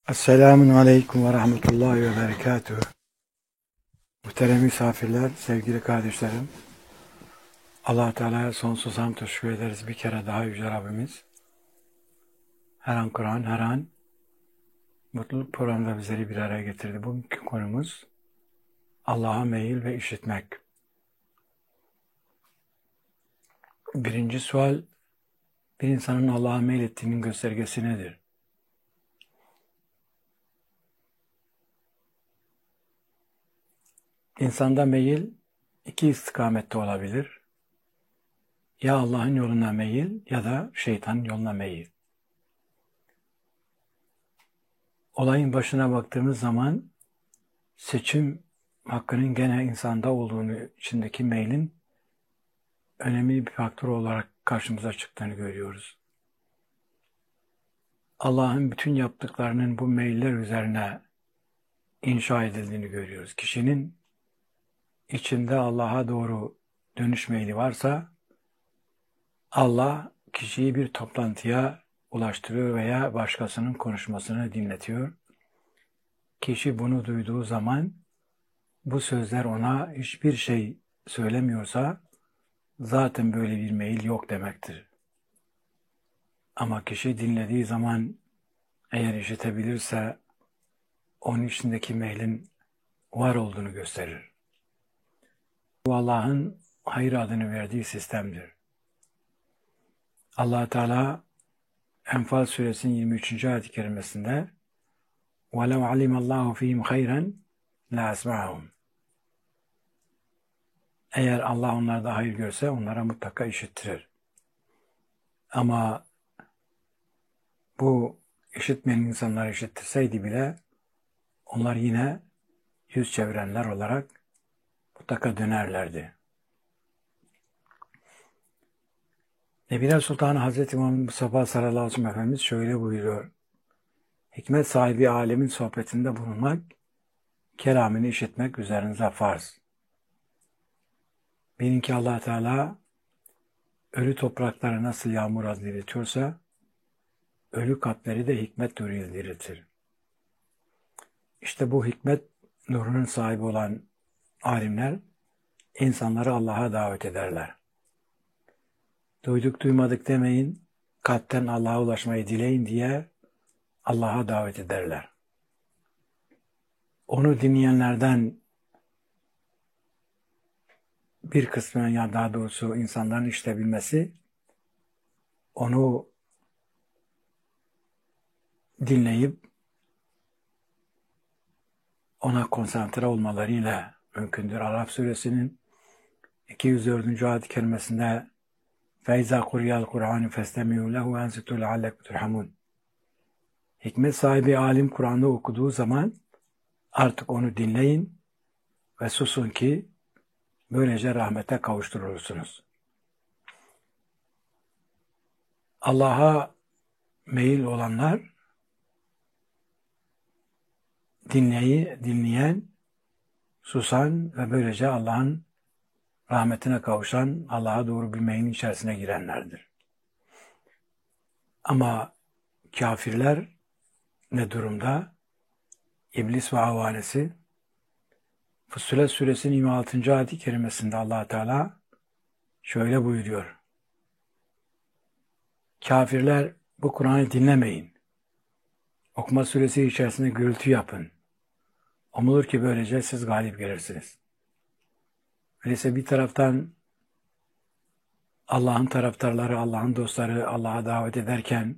Esselamun Aleyküm ve Rahmetullahi ve Berekatuhu. Muhterem misafirler, sevgili kardeşlerim. Allah-u Teala'ya sonsuz hamd teşekkür ederiz bir kere daha Yüce Rabbimiz. Her an Kur'an, her an mutluluk programında bizleri bir araya getirdi. Bugünkü konumuz Allah'a meyil ve işitmek. Birinci sual, bir insanın Allah'a meyil ettiğinin göstergesi nedir? İnsanda meyil iki istikamette olabilir. Ya Allah'ın yoluna meyil ya da şeytanın yoluna meyil. Olayın başına baktığımız zaman seçim hakkının gene insanda olduğunu, içindeki meylin önemli bir faktör olarak karşımıza çıktığını görüyoruz. Allah'ın bütün yaptıklarının bu meyiller üzerine inşa edildiğini görüyoruz. Kişinin içinde Allah'a doğru dönüş meyli varsa Allah kişiyi bir toplantıya ulaştırıyor veya başkasının konuşmasını dinletiyor. Kişi bunu duyduğu zaman bu sözler ona hiçbir şey söylemiyorsa zaten böyle bir meyil yok demektir. Ama kişi dinlediği zaman eğer işitebilirse onun içindeki meylin var olduğunu gösterir. Bu Allah'ın hayır adını verdiği sistemdir. Allah Teala Enfal suresinin 23. ayet-i kerimesinde وَلَوْ عَلِمَ اللّٰهُ ف۪يهِمْ خَيْرًا لَاَسْمَعَهُمْ Eğer Allah onlarda hayır görse onlara mutlaka işittirir. Ama bu işitmeyen insanlar işittirseydi bile onlar yine yüz çevirenler olarak mutlaka dönerlerdi. Nebiler Sultanı Hazreti Muhammed Mustafa sallallahu aleyhi ve sellem Efendimiz şöyle buyuruyor. Hikmet sahibi alemin sohbetinde bulunmak, kelamını işitmek üzerinize farz. Bilin ki Allah Teala ölü toprakları nasıl yağmur diriltiyorsa, ölü kalpleri de hikmet nuruyla diriltir. İşte bu hikmet nurunun sahibi olan alimler insanları Allah'a davet ederler. Duyduk duymadık demeyin, kalpten Allah'a ulaşmayı dileyin diye Allah'a davet ederler. Onu dinleyenlerden bir kısmının, ya daha doğrusu insanların işitebilmesi, onu dinleyip ona konsantre olmalarıyla mümkündür. Araf suresinin 204. ayet-i kerimesinde فَاِذَا قُرِيَ الْقُرْآنِ فَاسْتَمِعُوا لَهُ وَاَنْسِتُوا لَعَلَّكُمْ تُرْحَمُونَ Hikmet sahibi alim Kur'an'ı okuduğu zaman artık onu dinleyin ve susun ki böylece rahmete kavuşturulursunuz. Allah'a meyil olanlar dinleyen, susan ve böylece Allah'ın rahmetine kavuşan, Allah'a doğru bir meylin içerisine girenlerdir. Ama kafirler ne durumda? İblis ve avanesi. Fussilet suresinin 26. ayet-i kerimesinde Allah Teala şöyle buyuruyor. Kafirler bu Kur'an'ı dinlemeyin. Okuma suresi içerisinde gürültü yapın. Umulur ki böylece siz galip gelirsiniz. Öyleyse bir taraftan Allah'ın taraftarları, Allah'ın dostları Allah'a davet ederken